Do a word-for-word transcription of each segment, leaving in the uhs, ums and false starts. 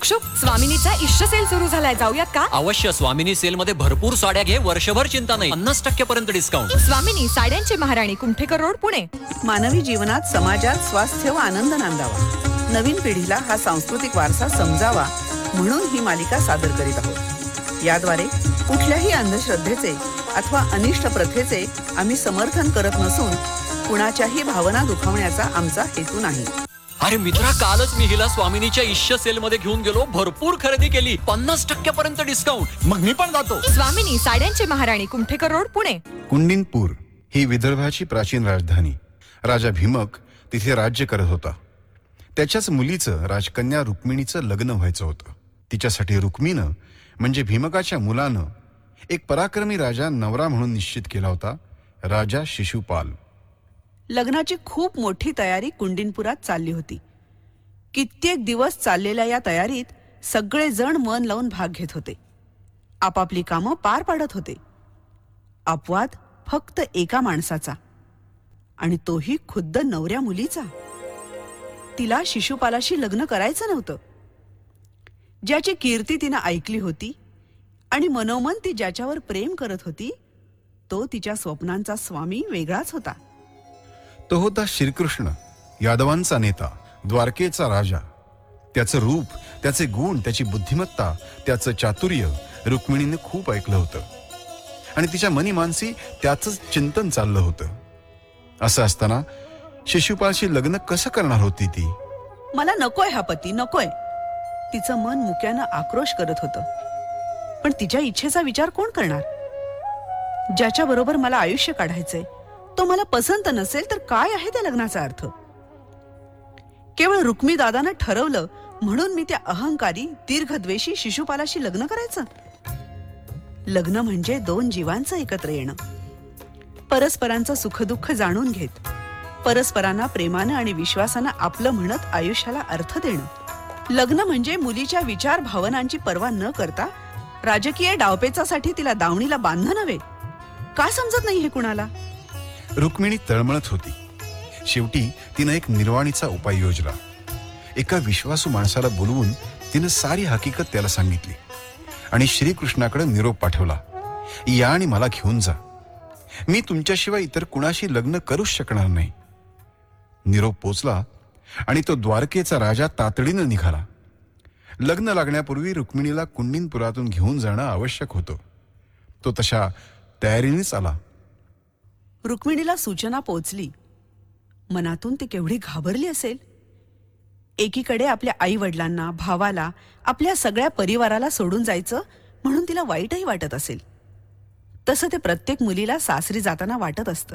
शुभ स्वामिनीचा इष्ट सेल सुरू झालाय, जाऊयात का? अवश्य. स्वामिनी सेल मध्ये भरपूर साड्या घे, वर्षभर चिंता नाही, पन्नास टक्के पर्यंत डिस्काउंट. स्वामिनी, साड्यांची महाराणी, कुमठेकर रोड, पुणे. मानवी जीवनात समाजात स्वास्थ्य व आनंद नांदावा, नवीन पिढीला हा सांस्कृतिक वारसा समजावा म्हणून ही मालिका सादर करीत आहोत. याद्वारे कुठल्याही अंधश्रद्धेचे अथवा अनिष्ट प्रथेचे आम्ही समर्थन करत नसून कुणाच्याही भावना दुखावण्याचा आमचा हेतू नाही. अरे मित्रा, कालच मी हिला स्वामिनीच्या इष्ट सेल मध्ये घेऊन गेलो, भरपूर खरेदी केली, पन्नास टक्के पर्यंत डिस्काउंट. मग मी पण जातो. स्वामिनी, साड्यांची महाराणी, कुमठेकर रोड, पुणे. कुंडिनपूर ही विदर्भाची प्राचीन राजधानी. राजा भीमक तिथे राज्य करत होता. त्याच्याच मुलीचं राजकन्या रुक्मिणीचं लग्न व्हायचं होतं. तिच्यासाठी रुक्मिणीनं म्हणजे भीमकाच्या मुलानं एक पराक्रमी राजा नवरा म्हणून निश्चित केला होता, राजा शिशुपाल. लग्नाची खूप मोठी तयारी कुंडिनपुरात चालली होती. कित्येक दिवस चाललेल्या या तयारीत सगळे जण मन लावून भाग घेत होते. आपापली कामं पार पाडत होते. अपवाद फक्त एका माणसाचा, आणि तोही खुद्द नवऱ्या मुलीचा. तिला शिशुपालाशी लग्न करायचं नव्हतं. ज्याची कीर्ती तिनं ऐकली होती आणि मनोमन ती ज्याच्यावर प्रेम करत होती, तो तिच्या स्वप्नांचा स्वामी वेगळाच होता. तो होता श्रीकृष्ण, यादवांचा नेता, द्वारकेचा राजा. त्याचं रूप, त्याचे गुण, त्याची बुद्धिमत्ता, त्याचं चातुर्य रुक्मिणीने खूप ऐकलं होतं आणि तिच्या मनी मानसी त्याचंच चिंतन चाललं होतं. असं असताना शिशुपालशी लग्न कसं करणार होती ती? मला नकोय हा पती, नकोय. तिचं मन मुक्यानं आक्रोश करत होतं. पण तिच्या इच्छेचा विचार कोण करणार? ज्याच्या बरोबर मला आयुष्य काढायचंय तो मला पसंत नसेल तर काय आहे त्या लग्नाचा अर्थ? केवळ रुक्मी दादानं ठरवलं म्हणून मी त्या अहंकारी दीर्घद्वेषी शिशुपालाशी लग्न करायचं? लग्न म्हणजे दोन जीवांचं एकत्र येणं, परस्परांचं सुखदुःख जाणून घेत, परस्परांना प्रेमानं आणि विश्वासानं आपलं म्हणत आयुष्याला अर्थ देणं. लग्न म्हणजे मुलीच्या विचार भावनांची पर्वा न करता राजकीय डावपेचासाठी तिला दावणीला बांधणं नव्हे. काय समजत नाही हे कुणाला? रुक्मिणी तळमळत होती. शेवटी तिनं एक निर्वाणीचा उपाय योजला. एका विश्वासू माणसाला बोलवून तिनं सारी हकीकत त्याला सांगितली आणि श्रीकृष्णाकडे निरोप पाठवला, या आणि मला घेऊन जा. मी तुमच्याशिवाय इतर कुणाशी लग्न करूच शकणार नाही. निरोप पोचला आणि तो द्वारकेचा राजा तातडीनं निघाला. लग्न लागण्यापूर्वी रुक्मिणीला कुंडिनपुरातून घेऊन जाणं आवश्यक होतं. तो तशा तयारीनेच आला. रुक्मिणीला सूचना पोचली. मनातून ती केवढी घाबरली असेल. एकीकडे आपल्या आई वडिलांना, भावाला, आपल्या सगळ्या परिवाराला सोडून जायचं म्हणून तिला वाईटही वाटत असेल. तसं ते प्रत्येक मुलीला सासरी जाताना वाटत असतं.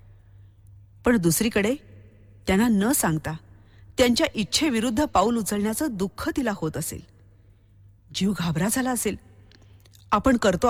पण दुसरीकडे त्यांना न सांगता त्यांच्या इच्छेविरुद्ध पाऊल उचलण्याचं दुःख तिला होत असेल. जीव घाबरा झाला असेल. आपण करतो